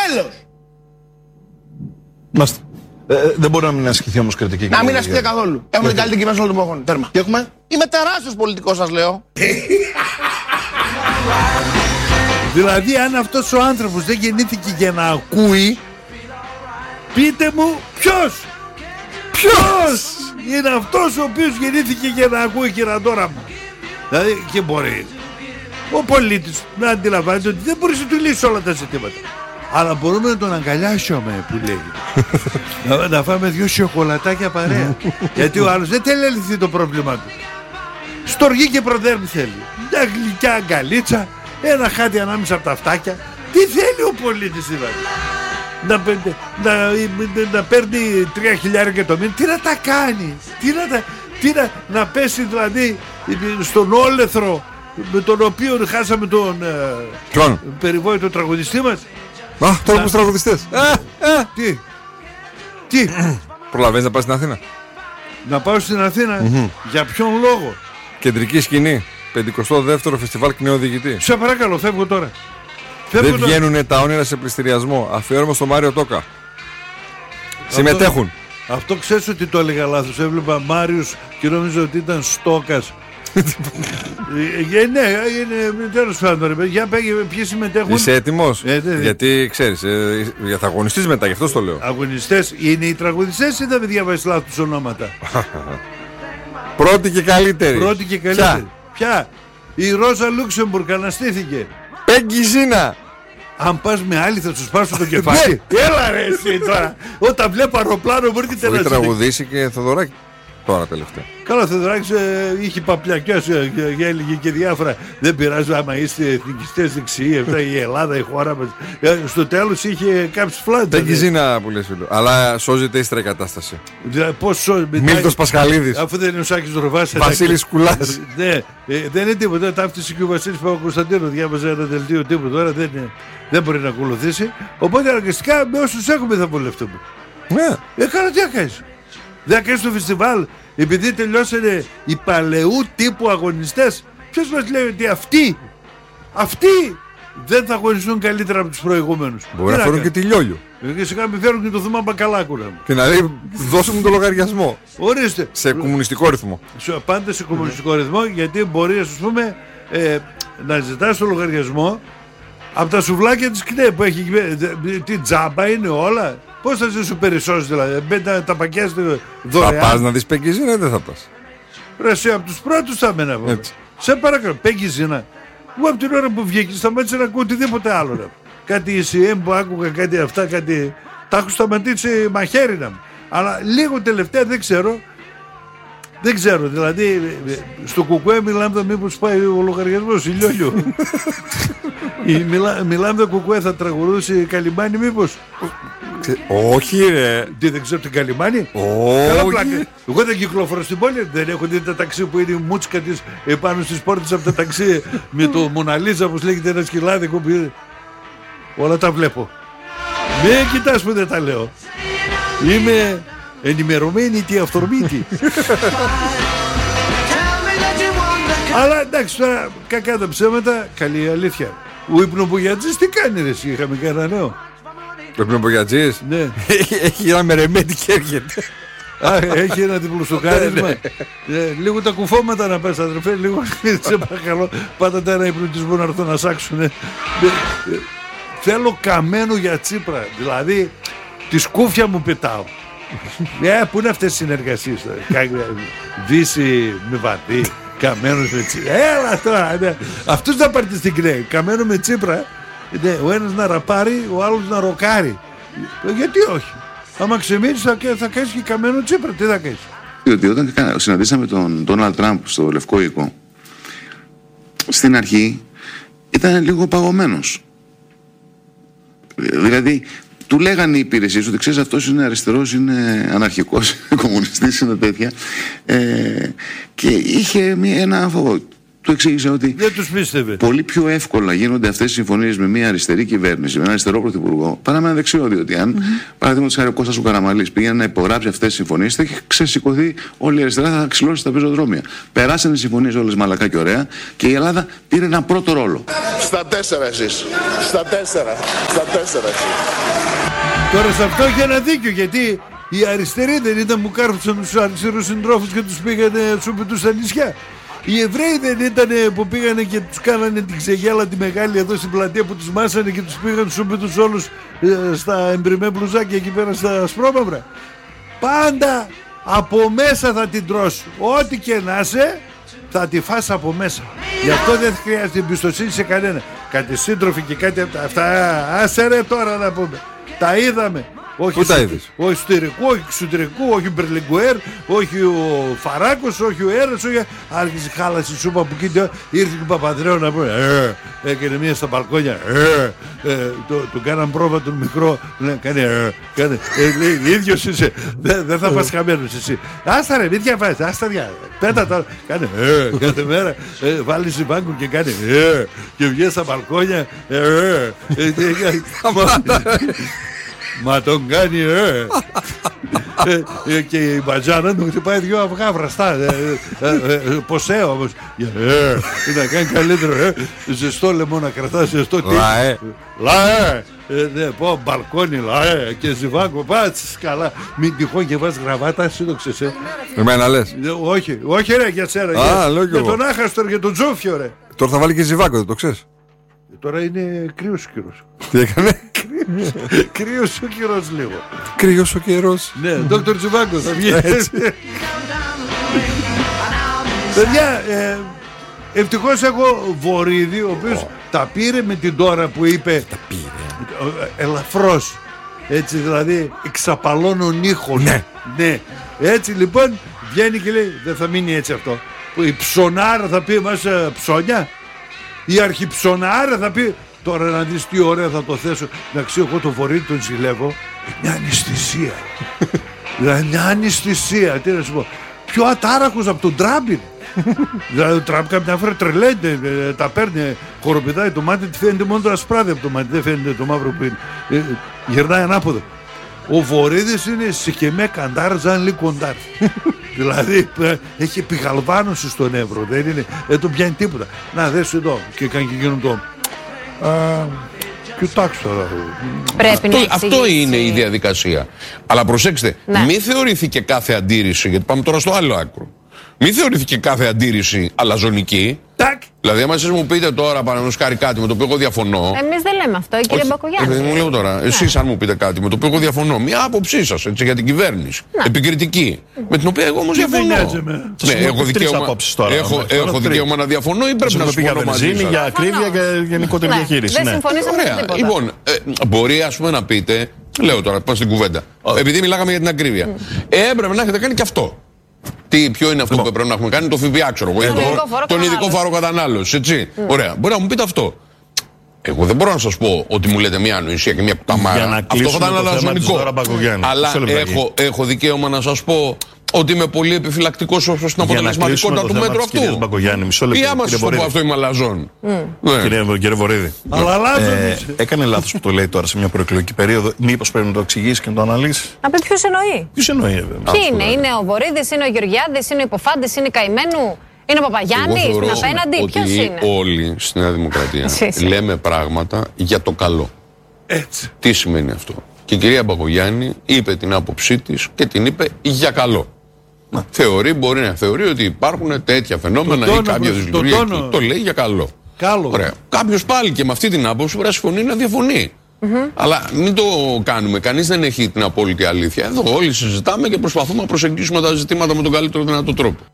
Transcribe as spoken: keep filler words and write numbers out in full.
Τέλος. Μάστε. Ε, δεν μπορεί να μην ασκηθεί όμως κριτική. Να μην ασκηθεί καθόλου. Έχουμε την καλύτερη κυβέρνηση όλων των εποχών. Τέρμα. Τι έχουμε? Είμαι τεράστιος πολιτικός, σας λέω. Δηλαδή, αν αυτός ο άνθρωπος δεν γεννήθηκε για να ακούει, πείτε μου ποιος. Ποιος είναι αυτός ο οποίος γεννήθηκε για να ακούει, κυραντόρα μου? Δηλαδή, και μπορεί ο πολίτης να αντιλαμβάνεται ότι δεν μπορεί να του λύσει όλα τα ζητήματα, αλλά μπορούμε να τον αγκαλιάσουμε, που λέγεται. να, να φάμε δυο σοκολατάκια παρέα. Γιατί ο άλλος δεν θέλει να λυθεί το πρόβλημα του. Στοργή και προδέρμη θέλει. Μια γλυκιά αγκαλίτσα, ένα χάτι ανάμεσα από τα αυτάκια. Τι θέλει ο πολίτης δηλαδή? Να, να, να, να παίρνει τρία χιλιάρικα το μήνα. Τι να τα κάνει? Τι να, τα, τι να, να πέσει δηλαδή στον όλεθρο με τον οποίο χάσαμε τον ε, περιβόητο τραγουδιστή μας. Α, τώρα τους τραγουδιστές. Ε, ε. Τι? Τι? Προλαβαίνεις να πας στην Αθήνα? Να πάω στην Αθήνα? Mm-hmm. Για ποιον λόγο? Κεντρική σκηνή, πενηκοστό δεύτερο φεστιβάλ Κνεοδηγητή. Σε παρακαλώ, φεύγω τώρα. Φεύγω Δεν βγαίνουν τώρα. Τα όνειρα σε πληστηριασμό. Αφιέρωμα στο Μάριο Τόκα. Αυτό, συμμετέχουν. Αυτό ξέρεις ότι το έλεγα λάθος. Έβλεπα Μάριος και νόμιζα ότι ήταν Στόκας. ε, ναι, είναι τέλος πάντων. Για πέγε, ποιοι συμμετέχουν? Είσαι έτοιμος? Ε, δε, δε. Γιατί ξέρεις, ε, θα αγωνιστείς μετά, γι' αυτό το λέω. Αγωνιστές είναι οι τραγουδιστές ή δεν με διαβάζεις λάθος ονόματα? Πρώτη και καλύτερη. Πρώτη και καλύτερη. Ποια? Η Ρόζα Λούξεμπουργκ αναστήθηκε. Πέγγι Ζήνα. Αν πας με άλλη θα τους σπάσω το κεφάλι. Έλα ρε εσύ τώρα. Όταν βλέπω αεροπλάνο μου έρχεται να έχει τραγουδήσει και Θοδωράκη τώρα τελευταία. Καλά, Θοδωράκης ε, είχε παπλιακιάς ε, και έλεγε και διάφορα. Δεν πειράζει άμα είστε εθνικιστές δεξιοί, αυτά η Ελλάδα, η χώρα μας. Ε, στο τέλος είχε κάψει φλάντα. Πέγγι Ζήνα που λες φίλο. Αλλά σώζεται ύστερα η κατάσταση. Δηλαδή, πώς σώζεται? Μίλτος Πασχαλίδης. Αφού δεν είναι ο Σάκης Ροβάς. Βασίλης Κουλάς. Ναι, ε, δεν είναι τίποτα. Ταύτισε και ο Βασίλης Παπακοσταντίνου. Διάβαζε ένα δελτίο τύπου τώρα. Δεν, είναι, δεν μπορεί να ακολουθήσει. Οπότε αναγκαστικά με όσους έχουμε θα βολευτούμε. Ναι. Ε, καλά, τι να κάνεις? Δεν θα κάνεις το φεστιβάλ επειδή τελειώσανε οι παλαιού τύπου αγωνιστές? Ποιος μας λέει ότι αυτοί Αυτοί δεν θα αγωνιστούν καλύτερα από τους προηγούμενους? Μπορεί να φέρουν και τη Λιόλιο. Και σιγά μην φέρουν και το Θωμά Μπακαλάκουρα. Και να λέει δώσουν μου το λογαριασμό. Ορίστε. Σε κομμουνιστικό ρυθμό. Πάντα σε κομμουνιστικό ρυθμό, γιατί μπορεί ας πούμε ε, να ζητάς το λογαριασμό από τα σουβλάκια της ΚΝΕ που έχει. Τι τζάμπα είναι όλα? Πώς θα σε σου περισσώσει δηλαδή? Μπαίνετε τα πακιά δωρεάν. Θα πας να δεις Πέγγι Ζήνα ή δεν θα πας? Ρε εσύ από τους πρώτους θα μένα πω. Σε παρακαλώ, Πέγγι Ζήνα. Εγώ από την ώρα που βγήκε σταμάτησα να ακούω οτιδήποτε άλλο. Ρε. Κάτι ι σι εμ που άκουγα, κάτι αυτά, κάτι. Τα έχω σταματήσει μαχαίρινα μου. Αλλά λίγο τελευταία δεν ξέρω. Δεν ξέρω, δηλαδή στο κουκουέ μιλάμε μήπως πάει ο λογαριασμός η Λιόλιο. Μιλά, μιλάμε κουκουέ θα τραγουδούσε Καλιμάνι μήπως? Όχι ρε. Τι, δεν ξέρω την Καλιμάνι? Όχι. Εγώ δεν κυκλοφορώ στην πόλη. Δεν έχω δει τα ταξί που είναι η μούτσικα της επάνω στις πόρτες από τα ταξί με το Μοναλίζα όπως λέγεται ένα σκυλάδικο που... Όλα τα βλέπω. Μην κοιτάς που δεν τα λέω. Είμαι ενημερωμένη τι αυθορμήτη. Αλλά εντάξει τώρα, κακά τα ψέματα, καλή αλήθεια. Ο υπνοπουγιατζής τι κάνει ρε εσύ? Είχαμε κανένα νέο? Το υπνοπουγιατζής? Ναι. Έχει ένα μερεμέτη και έρχεται. Α, έχει ένα διπλοσοκάρισμα. Λίγο τα κουφώματα να πες αδερφέ. Λίγο σε παρακαλώ. Πάτα ένα υπνοτισμό να έρθω να σάξουνε. Θέλω καμένο για Τσίπρα. Δηλαδή τη σκούφια μου πετάω. Ε, πού είναι αυτές οι συνεργασίες? Δύση με βατή, καμένος με Τσίπρα. Έλα τώρα, ναι. Αυτούς να πάρετε στην ΚΝΕ. Καμένο με Τσίπρα, ναι, ο ένας να ραπάρει, ο άλλος να ροκάρει. Γιατί όχι? Άμα ξεμείνεις θα, θα κάνεις και καμένο Τσίπρα. Τι θα κάνεις? Διότι όταν συναντήσαμε τον Ντόναλντ Τραμπ στο Λευκό Οίκο, στην αρχή ήταν λίγο παγωμένος. Δηλαδή του λέγανε οι υπηρεσίες ότι ξέρεις αυτός είναι αριστερός, είναι αναρχικός, είναι κομμουνιστής, είναι τέτοια, ε, και είχε μία, ένα φόβο. του εξήγησε ότι Δεν τους πίστευε. πολύ πιο εύκολα γίνονται αυτές οι συμφωνίες με μια αριστερή κυβέρνηση, με ένα αριστερό πρωθυπουργό, παρά με ένα δεξιό. Διότι αν, mm-hmm. παραδείγματος χάρη, ο Κώστας ο Καραμανλής πήγαινε να υπογράψει αυτές τις συμφωνίες, θα έχει ξεσηκωθεί όλη η αριστερά, θα ξυλώσει τα πεζοδρόμια. Περάσανε οι συμφωνίες όλες μαλακά και ωραία και η Ελλάδα πήρε ένα πρώτο ρόλο. Στα τέσσερα εσείς. Στα τέσσερα. Στα τέσσερα εσείς. Τώρα σε αυτό είχε ένα δίκιο, γιατί οι αριστεροί δεν ήταν που κάρφουσαν τους αριστερούς συντρόφους και τους πήγανε σούπιτους στα νησιά. Οι Εβραίοι δεν ήταν που πήγανε και τους κάνανε την ξεγέλα τη μεγάλη εδώ στην πλατεία, που τους μάσανε και τους πήγαν σούπιτους όλους ε, στα εμπριμέ μπλουζάκια εκεί πέρα στα ασπρόμαυρα. Πάντα από μέσα θα την τρως. Ό,τι και να είσαι θα τη φας από μέσα. Γι' αυτό δεν χρειάζεται εμπιστοσύνη σε κανένα. Κάτι σύντροφοι και κάτι από τα αυτά. Άσε ρε τώρα να πούμε. Τα είδαμε. Όχι, τα είδες? όχι εσωτερικού, όχι εξωτερικού, όχι ο Μπερλιγκουέρ, όχι ο Φαράκος, όχι ο Έρας, όχι... Άρχισε χάλασε η σούπα που κοίτα, ήρθε και ο Παπαδρέου να πούμε ε, έκανε μία στα μπαλκόνια, ε, ε, το, του κάναν πρόβα τον μικρό, ναι, κάνει, ε, κάνει, ε, λέει, ίδιος είσαι, δεν δε θα πας χαμένος εσύ. Άστα ρε, μην διαβάζεις, άστα δια, πέτα τώρα, κάνε, ε, κάθε μέρα, ε, βάλεις στην πάγκο και κάνει, ε, και βγες στα μπαλκόνια, ε, ε, ε, μα τον κάνει ε. ε, ε και η μπατζάνα του χτυπάει δυο αυγά βραστά ε, ε, ε, ε, ποσέ όμως ε, να κάνει καλύτερο ε, ζεστό λαιμό να κρατάς ζεστό Λαέ Λαέ ε, ναι, πω μπαλκόνι λαέ και ζιβάκο πάτσεις καλά, μην τυχόν και βάζεις γραβάτα, εσύ το ξέρεις ε. Εμένα λες? ε, όχι, όχι ρε για σένα, Α, για, για εγώ. τον Άχαστο και τον Τζόφιο ρε. Τώρα θα βάλει και ζιβάκο, δεν το ξέρεις? Τώρα είναι κρύος ο καιρός. Τι έκανε? Κρύος ο καιρός λίγο. Κρύος ο καιρός. Ναι, Δόκτωρ Τζιβάκο θα βγει. Παιδιά, ε, ευτυχώς έχω Βορίδη, ο οποίος τα πήρε με την τώρα που είπε. Τα πήρε. Ελαφρώς. Έτσι δηλαδή, εξαπαλώνων ήχων. Ναι. Ναι. Έτσι λοιπόν βγαίνει και λέει, δεν θα μείνει έτσι αυτό. Η ψωνάρα θα πει μας ψώνια. Η αρχιψωνάρα θα πει. Τώρα να δεις τι ωραία θα το θέσω. Να ξέρω εγώ το Βορίδη τον ζηλεύω. Μια αναισθησία. Δηλαδή μια αναισθησία. Τι να σου πω. Πιο ατάραχος από τον Τραμπ είναι. Δηλαδή ο Τραμπ κάποια φορά τρελαίνεται. Τα παίρνει, χοροπηδάει το μάτι. Φαίνεται μόνο το ασπράδι από το μάτι. Δεν φαίνεται το μαύρο που είναι. ε, Γυρνάει ανάποδο. Ο Βορίδης είναι σικεμέ καντάρ Ζαν Λι Κοντάρ. Δηλαδή έχει επιγαλβάνωση στον Εύρο. Δεν, είναι, δεν τον πιάνει τίποτα. Να δες εδώ. Και κάνει και γίνον το. Α, κοιτάξτε τώρα. Πρέπει Αυτό, να αυτό είναι η διαδικασία. Αλλά προσέξτε, Ναι. μην θεωρήθηκε κάθε αντίρρηση, γιατί πάμε τώρα στο άλλο άκρο. Μην θεωρήθηκε κάθε αντίρρηση αλαζονική. Τάκ. Δηλαδή, άμα εσείς μου πείτε τώρα, παραδείγματος χάρη κάτι με το οποίο εγώ διαφωνώ. Εμείς δεν λέμε αυτό, κύριε Μπακογιάννη. Ε, μου λέω τώρα, εσείς αν μου πείτε κάτι με το οποίο εγώ διαφωνώ, μια άποψή σας έτσι, για την κυβέρνηση, Ναι. επικριτική, με την οποία εγώ όμως διαφωνώ. νοιάζομαι. Ναι, έχω δικαίωμα, απόψεις τώρα, έχω, μέχρι τώρα, έχω τρεις. δικαίωμα να διαφωνώ ή πρέπει να Συμφωνώ για συμφωνώ μαζί βενζίνη, σας. για ακρίβεια και γενικότερη Ναι, διαχείριση. δεν Ναι. συμφωνήσαμε με Ωραία. τίποτα. Λοιπόν, ε, μπορεί ας πούμε να πείτε, λέω τώρα, πάμε στην κουβέντα, επειδή μιλάγαμε για την ακρίβεια, ε, έπρεπε να έχετε κάνει και αυτό. Τι, ποιο είναι αυτό Λοιπόν. που πρέπει να έχουμε κάνει, το ΦΠΑ, ξέρω εγώ, ή Τον το- ειδικό φόρο τον ειδικό κατανάλωσης. φόρο κατανάλωση, έτσι. Ωραία, μπορεί να μου πείτε αυτό. Εγώ δεν μπορώ να σας πω ότι μου λέτε μια ανοησία και μια κουταμάρα. Για να Αυτό κλείσουμε θα ήταν το θέμα της αλαζονικό. Δώρα Μπακογιάννη. Αλλά Μισό λεπτάκι. έχω, έχω δικαίωμα να σας πω ότι είμαι πολύ επιφυλακτικός ως προς την Για να κλείσουμε αποτελεσματικότητα το του θέμα μέτρου της κυρίας αυτού. Μπακογιάννη, μισό λεπτό, Ή άμα κύριε σας το πω Βορίδη. αυτό είμαι αλαζόν. Ναι. Κύριε, κύριε Βορίδη. Αλλά αλλάζουν. Ε, έκανε λάθος που το λέει τώρα σε μια προεκλογική περίοδο. Μήπως πρέπει να το εξηγήσει και να το αναλύσει? Να πει ποιος εννοεί. Ποιος εννοεί, βέβαια. Ποιοι είναι, είναι ο Βορίδης, είναι ο Γεωργιάδης, είναι ο Υποφάντης, είναι η Καημένου, είναι ο Παπαγιάννης, Εγώ είναι θεωρώ απέναντι. Ποιος ότι είναι. όλοι στη Νέα Δημοκρατία Εσύ, εσύ. λέμε πράγματα για το καλό. Έτσι. Τι σημαίνει αυτό? Και η κυρία Μπακογιάννη είπε την άποψή της και την είπε για καλό. Θεωρεί, μπορεί να θεωρεί ότι υπάρχουν τέτοια φαινόμενα Το ή τόνο κάποια προς- το δυσλειτουργία. τόνο. εκεί. Το λέει για καλό. Καλό. Ωραία. Κάποιος πάλι και με αυτή την άποψη μπορεί να συμφωνεί να διαφωνεί. Αλλά μην το κάνουμε. Κανείς δεν έχει την απόλυτη αλήθεια. Εδώ όλοι συζητάμε και προσπαθούμε να προσεγγίσουμε τα ζητήματα με τον καλύτερο δυνατό τρόπο.